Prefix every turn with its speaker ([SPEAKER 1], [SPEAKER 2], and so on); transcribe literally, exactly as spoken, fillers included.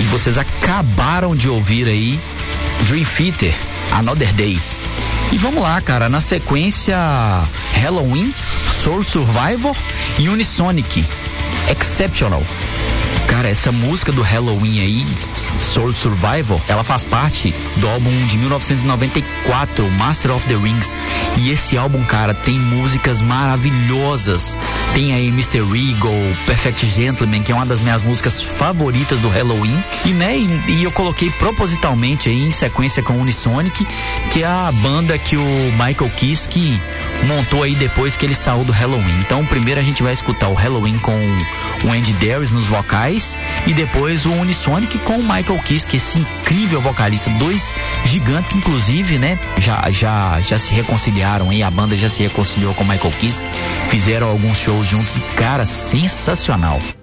[SPEAKER 1] vocês acabaram de ouvir aí Dream Theater, Another Day. E vamos lá, cara, na sequência Halloween, Soul Survivor e Unisonic, Exceptional. Cara, essa música do Halloween aí, Soul Survivor, ela faz parte do álbum de mil novecentos e noventa e quatro, Master of the Rings. E esse álbum, cara, tem músicas maravilhosas. Tem aí mister Regal, Perfect Gentleman, que é uma das minhas músicas favoritas do Halloween. E, né, e, e eu coloquei propositalmente aí em sequência com Unisonic, que é a banda que o Michael Kiske montou aí depois que ele saiu do Halloween. Então, primeiro a gente vai escutar o Halloween com o Andy Darius nos vocais e depois o Unisonic com o Michael Kiske, esse incrível vocalista, dois gigantes que inclusive, né, já, já, já se reconciliaram aí, a banda já se reconciliou com o Michael Kiske, fizeram alguns shows juntos e, cara, sensacional.